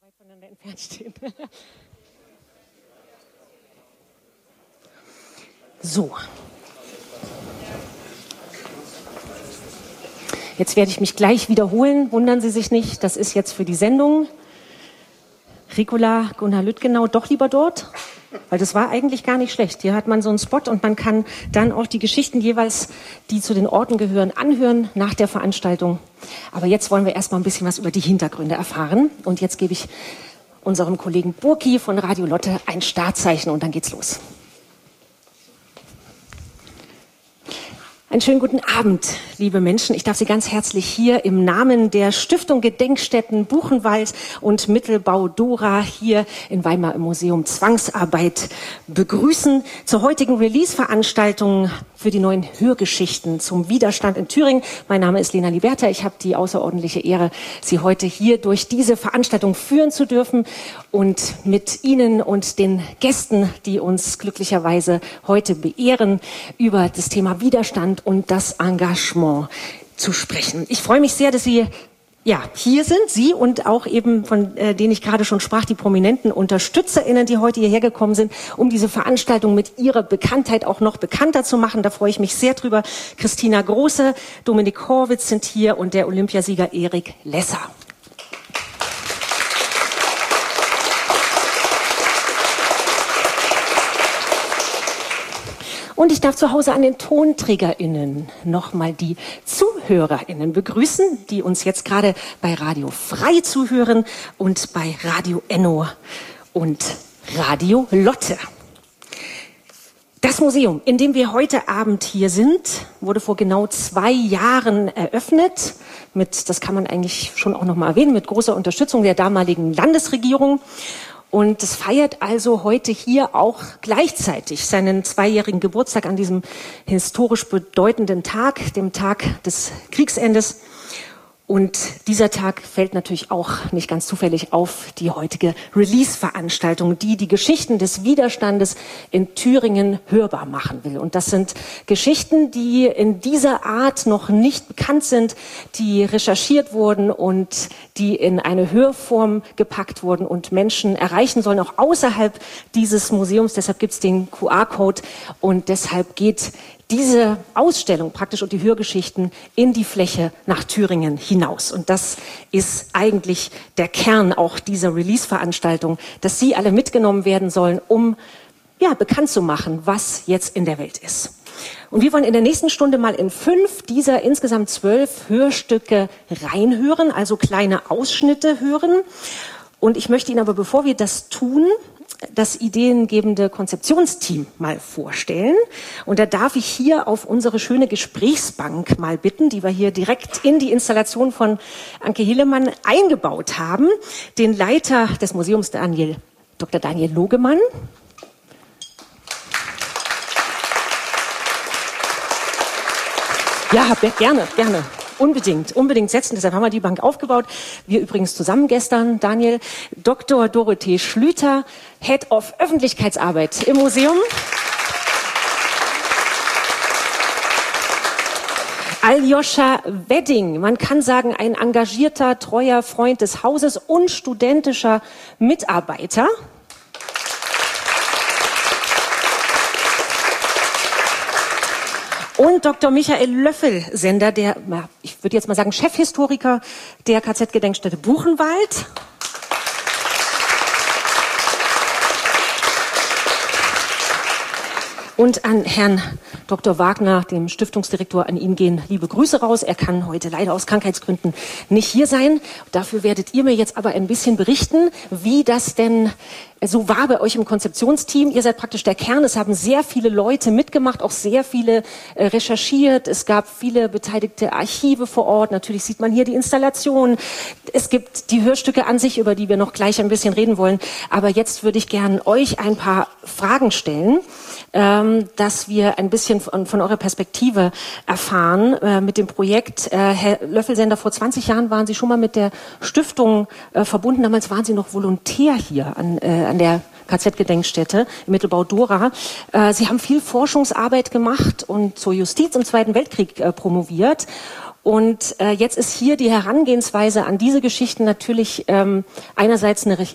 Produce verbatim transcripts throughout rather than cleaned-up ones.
weit voneinander entfernt stehen. So. Jetzt werde ich mich gleich wiederholen. Wundern Sie sich nicht, das ist jetzt für die Sendung. Ricola, Gunnar Lüttgenau, doch lieber dort? Weil das war eigentlich gar nicht schlecht. Hier hat man so einen Spot und man kann dann auch die Geschichten jeweils, die zu den Orten gehören, anhören nach der Veranstaltung. Aber jetzt wollen wir erstmal ein bisschen was über die Hintergründe erfahren. Und jetzt gebe ich unserem Kollegen Burki von Radio Lotte ein Startzeichen und dann geht's los. Einen schönen guten Abend, liebe Menschen. Ich darf Sie ganz herzlich hier im Namen der Stiftung Gedenkstätten Buchenwald und Mittelbau Dora hier in Weimar im Museum Zwangsarbeit begrüßen zur heutigen Release-Veranstaltung für die neuen Hörgeschichten zum Widerstand in Thüringen. Mein Name ist Lena Liberta. Ich habe die außerordentliche Ehre, Sie heute hier durch diese Veranstaltung führen zu dürfen und mit Ihnen und den Gästen, die uns glücklicherweise heute beehren, über das Thema Widerstand und das Engagement zu sprechen. Ich freue mich sehr, dass Sie ja hier sind, Sie und auch eben von äh, denen ich gerade schon sprach, die prominenten UnterstützerInnen, die heute hierher gekommen sind, um diese Veranstaltung mit ihrer Bekanntheit auch noch bekannter zu machen. Da freue ich mich sehr drüber. Christina Große, Dominik Horwitz sind hier und der Olympiasieger Erik Lesser. Und ich darf zu Hause an den TonträgerInnen nochmal die ZuhörerInnen begrüßen, die uns jetzt gerade bei Radio Frei zuhören und bei Radio Enno und Radio Lotte. Das Museum, in dem wir heute Abend hier sind, wurde vor genau zwei Jahren eröffnet. Mit, das kann man eigentlich schon auch nochmal erwähnen, mit großer Unterstützung der damaligen Landesregierung. Und es feiert also heute hier auch gleichzeitig seinen zweijährigen Geburtstag an diesem historisch bedeutenden Tag, dem Tag des Kriegsendes. Und dieser Tag fällt natürlich auch nicht ganz zufällig auf die heutige Release-Veranstaltung, die die Geschichten des Widerstandes in Thüringen hörbar machen will. Und das sind Geschichten, die in dieser Art noch nicht bekannt sind, die recherchiert wurden und die in eine Hörform gepackt wurden und Menschen erreichen sollen, auch außerhalb dieses Museums. Deshalb gibt es den Q R-Code und deshalb geht diese Ausstellung praktisch und die Hörgeschichten in die Fläche nach Thüringen hinaus. Und das ist eigentlich der Kern auch dieser Release-Veranstaltung, dass Sie alle mitgenommen werden sollen, um ja, bekannt zu machen, was jetzt in der Welt ist. Und wir wollen in der nächsten Stunde mal in fünf dieser insgesamt zwölf Hörstücke reinhören, also kleine Ausschnitte hören. Und ich möchte Ihnen aber, bevor wir das tun, das ideengebende Konzeptionsteam mal vorstellen. Und da darf ich hier auf unsere schöne Gesprächsbank mal bitten, die wir hier direkt in die Installation von Anke Hillemann eingebaut haben, den Leiter des Museums, Daniel, Doktor Daniel Logemann. Ja, gerne, gerne. Unbedingt, unbedingt setzen. Deshalb haben wir die Bank aufgebaut. Wir übrigens zusammen gestern, Daniel. Doktor Dorothee Schlüter, Head of Öffentlichkeitsarbeit im Museum. Aljoscha Wedding, man kann sagen, ein engagierter, treuer Freund des Hauses und studentischer Mitarbeiter. Und Doktor Michael Löffelsender, der, ich würde jetzt mal sagen, Chefhistoriker der K Z-Gedenkstätte Buchenwald. Und an Herrn Doktor Wagner, dem Stiftungsdirektor, an ihn gehen liebe Grüße raus. Er kann heute leider aus Krankheitsgründen nicht hier sein. Dafür werdet ihr mir jetzt aber ein bisschen berichten, wie das denn so war bei euch im Konzeptionsteam. Ihr seid praktisch der Kern. Es haben sehr viele Leute mitgemacht, auch sehr viele äh, recherchiert. Es gab viele beteiligte Archive vor Ort. Natürlich sieht man hier die Installation. Es gibt die Hörstücke an sich, über die wir noch gleich ein bisschen reden wollen. Aber jetzt würde ich gern euch ein paar Fragen stellen, ähm, dass wir ein bisschen von, von eurer Perspektive erfahren äh, mit dem Projekt. Äh, Herr Löffelsender, vor zwanzig Jahren waren Sie schon mal mit der Stiftung äh, verbunden. Damals waren Sie noch Volontär hier an äh, an der K Z-Gedenkstätte im Mittelbau Dora. Äh, Sie haben viel Forschungsarbeit gemacht und zur Justiz im Zweiten Weltkrieg äh, promoviert. Und äh, jetzt ist hier die Herangehensweise an diese Geschichten natürlich ähm, einerseits eine Re-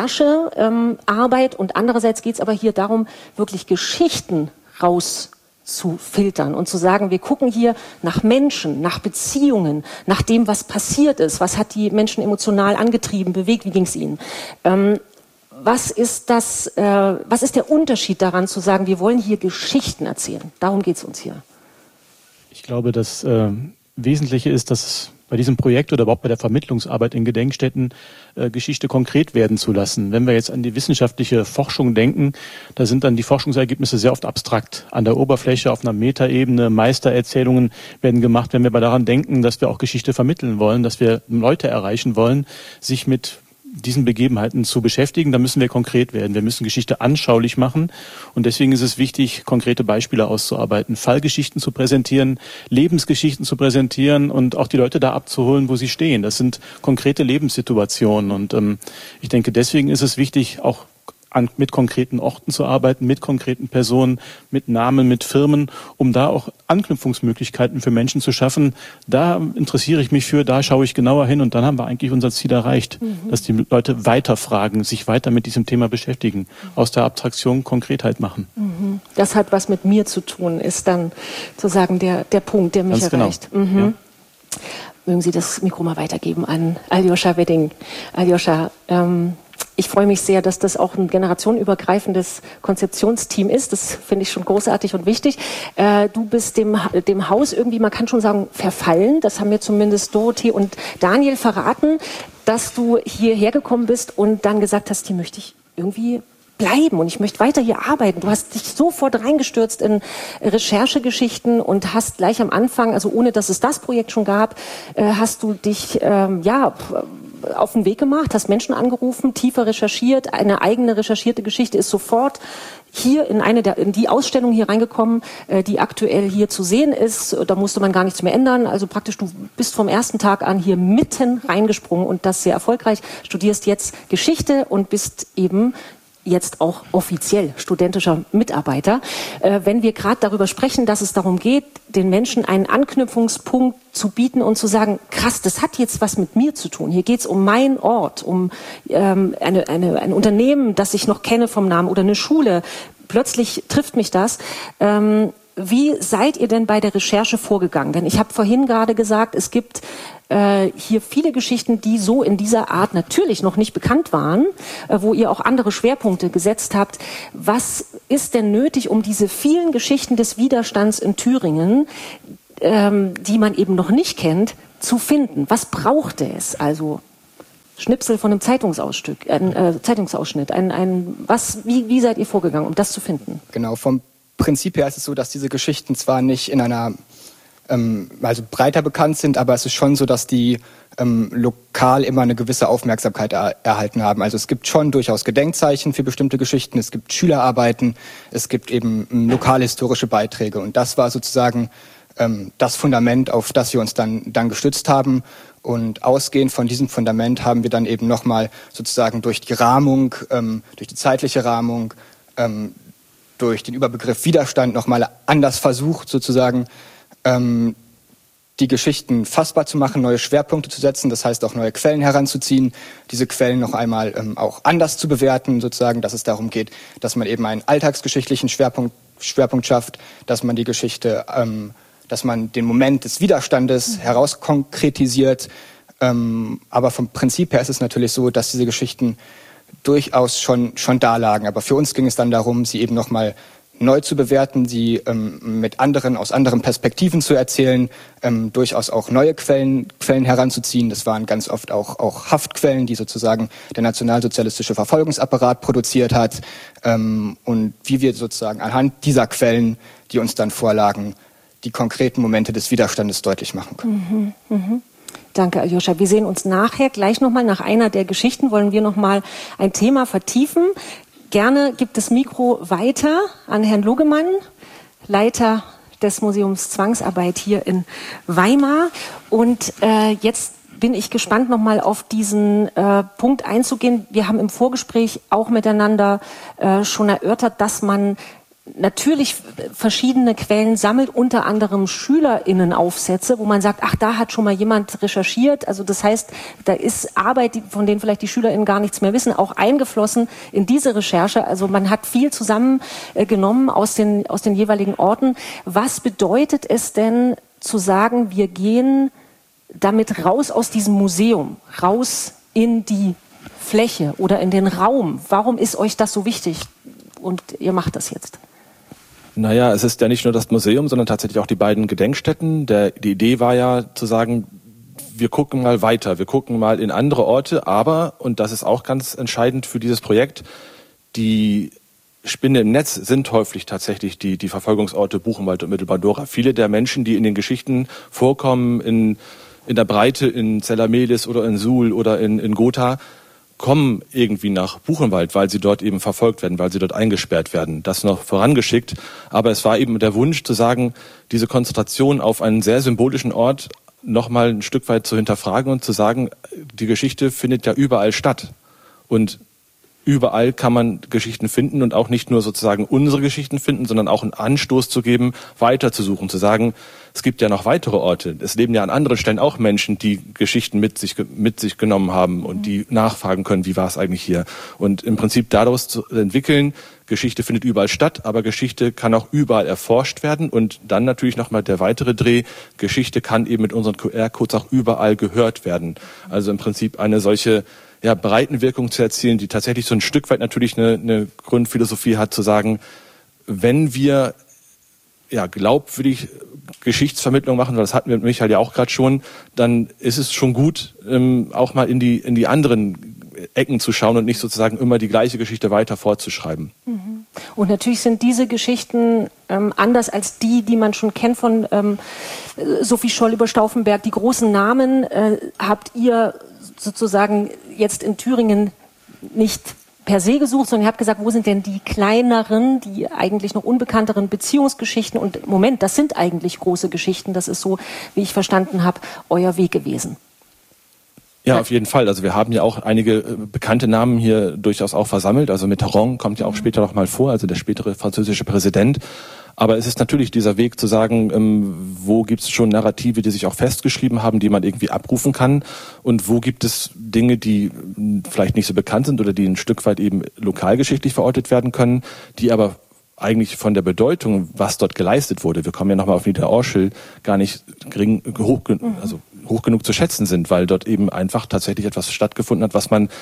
Recherchearbeit ähm, und andererseits geht es aber hier darum, wirklich Geschichten raus zu filtern und zu sagen, wir gucken hier nach Menschen, nach Beziehungen, nach dem, was passiert ist, was hat die Menschen emotional angetrieben, bewegt, wie ging es ihnen. Ähm, was ist das, äh, was ist der Unterschied daran zu sagen, wir wollen hier Geschichten erzählen? Darum geht es uns hier. Ich glaube, das äh, Wesentliche ist, dass es bei diesem Projekt oder überhaupt bei der Vermittlungsarbeit in Gedenkstätten äh, Geschichte konkret werden zu lassen. Wenn wir jetzt an die wissenschaftliche Forschung denken, da sind dann die Forschungsergebnisse sehr oft abstrakt. An der Oberfläche, auf einer Metaebene, Meistererzählungen werden gemacht. Wenn wir aber daran denken, dass wir auch Geschichte vermitteln wollen, dass wir Leute erreichen wollen, sich mit diesen Begebenheiten zu beschäftigen, dann müssen wir konkret werden. Wir müssen Geschichte anschaulich machen und deswegen ist es wichtig, konkrete Beispiele auszuarbeiten, Fallgeschichten zu präsentieren, Lebensgeschichten zu präsentieren und auch die Leute da abzuholen, wo sie stehen. Das sind konkrete Lebenssituationen und ähm, ich denke, deswegen ist es wichtig, auch an, mit konkreten Orten zu arbeiten, mit konkreten Personen, mit Namen, mit Firmen, um da auch Anknüpfungsmöglichkeiten für Menschen zu schaffen. Da interessiere ich mich für, da schaue ich genauer hin und dann haben wir eigentlich unser Ziel erreicht, mhm. dass die Leute weiterfragen, sich weiter mit diesem Thema beschäftigen, aus der Abstraktion Konkretheit machen. Mhm. Das hat was mit mir zu tun, ist dann sozusagen der, der Punkt, der mich Ganz erreicht. Genau. Mhm. Ja. Mögen Sie das Mikro mal weitergeben an Aljoscha Wedding. Aljoscha, ähm, ich freue mich sehr, dass das auch ein generationenübergreifendes Konzeptionsteam ist. Das finde ich schon großartig und wichtig. Äh, du bist dem, dem Haus irgendwie, man kann schon sagen, verfallen. Das haben mir zumindest Dorothee und Daniel verraten, dass du hierher gekommen bist und dann gesagt hast, hier möchte ich irgendwie bleiben und ich möchte weiter hier arbeiten. Du hast dich sofort reingestürzt in Recherchegeschichten und hast gleich am Anfang, also ohne dass es das Projekt schon gab, äh, hast du dich ähm, ja auf den Weg gemacht, hast Menschen angerufen, tiefer recherchiert, eine eigene recherchierte Geschichte ist sofort hier in eine der, in die Ausstellung hier reingekommen, äh, die aktuell hier zu sehen ist. Da musste man gar nichts mehr ändern. Also praktisch, du bist vom ersten Tag an hier mitten reingesprungen und das sehr erfolgreich. Studierst jetzt Geschichte und bist eben jetzt auch offiziell studentischer Mitarbeiter. Äh, wenn wir gerade darüber sprechen, dass es darum geht, den Menschen einen Anknüpfungspunkt zu bieten und zu sagen, krass, das hat jetzt was mit mir zu tun. Hier geht es um meinen Ort, um ähm, eine, eine, ein Unternehmen, das ich noch kenne vom Namen oder eine Schule. Plötzlich trifft mich das. Ähm, wie seid ihr denn bei der Recherche vorgegangen? Denn ich habe vorhin gerade gesagt, es gibt äh, hier viele Geschichten, die so in dieser Art natürlich noch nicht bekannt waren, äh, wo ihr auch andere Schwerpunkte gesetzt habt. Was ist denn nötig, um diese vielen Geschichten des Widerstands in Thüringen, ähm, die man eben noch nicht kennt, zu finden? Was brauchte es? Also Schnipsel von einem Zeitungsausstück, ein äh, Zeitungsausschnitt. Ein, ein, was, wie, wie seid ihr vorgegangen, um das zu finden? Genau, vom Prinzip her ist es so, dass diese Geschichten zwar nicht in einer, ähm, also breiter bekannt sind, aber es ist schon so, dass die ähm, lokal immer eine gewisse Aufmerksamkeit er- erhalten haben. Also es gibt schon durchaus Gedenkzeichen für bestimmte Geschichten, es gibt Schülerarbeiten, es gibt eben ähm, lokalhistorische Beiträge und das war sozusagen ähm, das Fundament, auf das wir uns dann, dann gestützt haben. Und ausgehend von diesem Fundament haben wir dann eben nochmal sozusagen durch die Rahmung, ähm, durch die zeitliche Rahmung, ähm, durch den Überbegriff Widerstand nochmal anders versucht, sozusagen ähm, die Geschichten fassbar zu machen, neue Schwerpunkte zu setzen, das heißt auch neue Quellen heranzuziehen, diese Quellen noch einmal ähm, auch anders zu bewerten, sozusagen, dass es darum geht, dass man eben einen alltagsgeschichtlichen Schwerpunkt, Schwerpunkt schafft, dass man die Geschichte, ähm, dass man den Moment des Widerstandes mhm. herauskonkretisiert. Ähm, aber vom Prinzip her ist es natürlich so, dass diese Geschichten durchaus schon, schon da lagen. Aber für uns ging es dann darum, sie eben nochmal neu zu bewerten, sie ähm, mit anderen, aus anderen Perspektiven zu erzählen, ähm, durchaus auch neue Quellen, Quellen heranzuziehen. Das waren ganz oft auch, auch Haftquellen, die sozusagen der nationalsozialistische Verfolgungsapparat produziert hat. Ähm, und wie wir sozusagen anhand dieser Quellen, die uns dann vorlagen, die konkreten Momente des Widerstandes deutlich machen können. Mhm, mh. Danke, Aljoscha. Wir sehen uns nachher gleich nochmal, nach einer der Geschichten wollen wir nochmal ein Thema vertiefen. Gerne gibt das Mikro weiter an Herrn Logemann, Leiter des Museums Zwangsarbeit hier in Weimar. Und äh, jetzt bin ich gespannt, nochmal auf diesen äh, Punkt einzugehen. Wir haben im Vorgespräch auch miteinander äh, schon erörtert, dass man natürlich verschiedene Quellen sammelt, unter anderem SchülerInnenaufsätze, wo man sagt, ach, da hat schon mal jemand recherchiert. Also das heißt, da ist Arbeit, von denen vielleicht die SchülerInnen gar nichts mehr wissen, auch eingeflossen in diese Recherche. Also man hat viel zusammengenommen aus den, aus den jeweiligen Orten. Was bedeutet es denn zu sagen, wir gehen damit raus aus diesem Museum, raus in die Fläche oder in den Raum? Warum ist euch das so wichtig? Und ihr macht das jetzt. Naja, es ist ja nicht nur das Museum, sondern tatsächlich auch die beiden Gedenkstätten. Der, die Idee war ja zu sagen, wir gucken mal weiter, wir gucken mal in andere Orte, aber, und das ist auch ganz entscheidend für dieses Projekt, die Spinne im Netz sind häufig tatsächlich die, die Verfolgungsorte Buchenwald und Mittelbau-Dora. Viele der Menschen, die in den Geschichten vorkommen, in, in der Breite, in Zellamelis oder in Suhl oder in, in Gotha, kommen irgendwie nach Buchenwald, weil sie dort eben verfolgt werden, weil sie dort eingesperrt werden. Das noch vorangeschickt. Aber es war eben der Wunsch zu sagen, diese Konzentration auf einen sehr symbolischen Ort nochmal ein Stück weit zu hinterfragen und zu sagen, die Geschichte findet ja überall statt. Und überall kann man Geschichten finden und auch nicht nur sozusagen unsere Geschichten finden, sondern auch einen Anstoß zu geben, weiterzusuchen, zu sagen, es gibt ja noch weitere Orte. Es leben ja an anderen Stellen auch Menschen, die Geschichten mit sich, mit sich genommen haben und die nachfragen können, wie war es eigentlich hier. Und im Prinzip daraus zu entwickeln, Geschichte findet überall statt, aber Geschichte kann auch überall erforscht werden. Und dann natürlich nochmal der weitere Dreh, Geschichte kann eben mit unseren Q R-Codes auch überall gehört werden. Also im Prinzip eine solche ja, Breitenwirkung zu erzielen, die tatsächlich so ein Stück weit natürlich eine, eine Grundphilosophie hat, zu sagen, wenn wir ja glaubwürdig Geschichtsvermittlung machen, weil das hatten wir mit Michael ja auch gerade schon, dann ist es schon gut, ähm, auch mal in die in die anderen Ecken zu schauen und nicht sozusagen immer die gleiche Geschichte weiter fortzuschreiben. Mhm. Und natürlich sind diese Geschichten ähm, anders als die, die man schon kennt von ähm, Sophie Scholl über Stauffenberg. Die großen Namen äh, habt ihr sozusagen jetzt in Thüringen nicht per se gesucht, sondern ihr habt gesagt, wo sind denn die kleineren, die eigentlich noch unbekannteren Beziehungsgeschichten? Und Moment, das sind eigentlich große Geschichten. Das ist so, wie ich verstanden habe, euer Weg gewesen. Ja, auf jeden Fall. Also wir haben ja auch einige bekannte Namen hier durchaus auch versammelt. Also Mitterrand kommt ja auch später noch mal vor, also der spätere französische Präsident. Aber es ist natürlich dieser Weg zu sagen, ähm, wo gibt es schon Narrative, die sich auch festgeschrieben haben, die man irgendwie abrufen kann, und wo gibt es Dinge, die mh, vielleicht nicht so bekannt sind oder die ein Stück weit eben lokalgeschichtlich verortet werden können, die aber eigentlich von der Bedeutung, was dort geleistet wurde, wir kommen ja nochmal auf Niederorschel, gar nicht gering, hoch, also hoch genug zu schätzen sind, weil dort eben einfach tatsächlich etwas stattgefunden hat, was man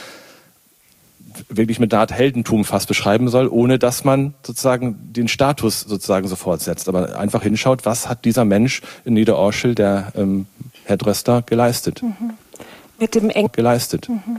wirklich mit einer Art Heldentum fast beschreiben soll, ohne dass man sozusagen den Status sozusagen sofort setzt, aber einfach hinschaut, was hat dieser Mensch in Niederorschel, der ähm, Herr Dröster, geleistet. Mhm. Mit dem Eng- geleistet. Mhm.